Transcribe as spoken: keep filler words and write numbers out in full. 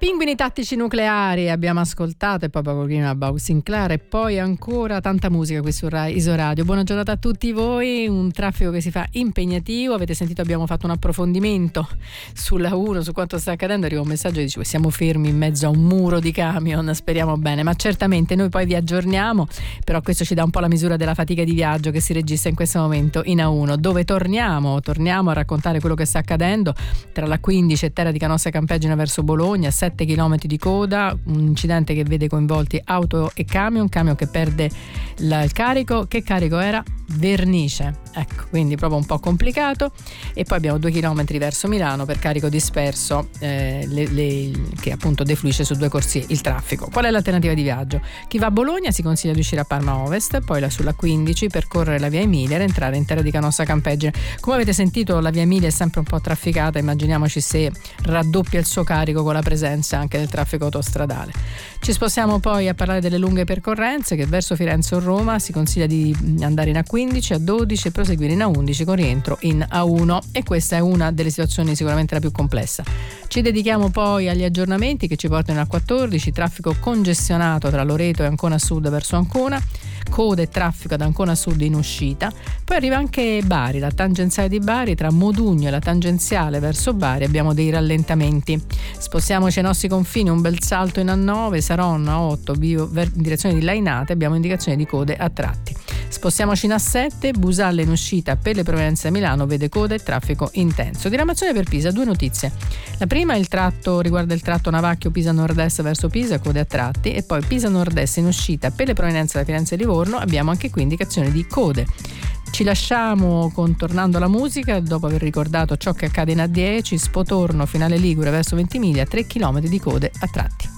Pinguini tattici nucleari abbiamo ascoltato, e poi poco prima Bob Sinclair, e poi ancora tanta musica qui su Rai Isoradio. Buona giornata a tutti voi. Un traffico che si fa impegnativo. Avete sentito, abbiamo fatto un approfondimento sulla uno, su quanto sta accadendo. Arriva un messaggio che dice: siamo fermi in mezzo a un muro di camion, speriamo bene. Ma certamente noi poi vi aggiorniamo, però questo ci dà un po' la misura della fatica di viaggio che si registra in questo momento in A uno, dove torniamo torniamo a raccontare quello che sta accadendo tra la quindici e Terra di Canossa Campeggine verso Bologna. Sette chilometri di coda, un incidente che vede coinvolti auto e camion, camion che perde la, il carico. Che carico era? Vernice, ecco, quindi proprio un po' complicato. E poi abbiamo due chilometri verso Milano per carico disperso, eh, le, le, che appunto defluisce su due corsie il traffico. Qual è l'alternativa di viaggio? Chi va a Bologna si consiglia di uscire a Parma Ovest, poi la, sulla quindici percorrere la via Emilia ed entrare in Terra di Canossa Campeggine. Come avete sentito, la via Emilia è sempre un po' trafficata, immaginiamoci se raddoppia il suo carico con la presenza anche del traffico autostradale. Ci spostiamo poi a parlare delle lunghe percorrenze, che verso Firenze o Roma si consiglia di andare in A quindici, A dodici e proseguire in A undici con rientro in A uno, e questa è una delle situazioni sicuramente la più complessa. Ci dedichiamo poi agli aggiornamenti che ci portano in A quattordici, traffico congestionato tra Loreto e Ancona Sud verso Ancona, code e traffico ad Ancona Sud in uscita. Poi arriva anche Bari, la tangenziale di Bari, tra Modugno e la tangenziale verso Bari abbiamo dei rallentamenti. Spostiamoci ai nostri confini, un bel salto in A nove, Saronno A otto, Bio, in direzione di Lainate, abbiamo indicazione di code a tratti. Spostiamoci in A sette, Busalla in uscita per le provenienze da Milano vede coda e traffico intenso. Diramazione per Pisa, due notizie. La prima, il tratto riguarda il tratto Navacchio Pisa Nord-Est verso Pisa, code a tratti, e poi Pisa Nord-Est in uscita per le provenienze da Firenze e Livorno abbiamo anche qui indicazione di code. Ci lasciamo con Tornando alla musica, dopo aver ricordato ciò che accade in A dieci, Spotorno, finale Ligure verso Ventimiglia, tre chilometri di code a tratti.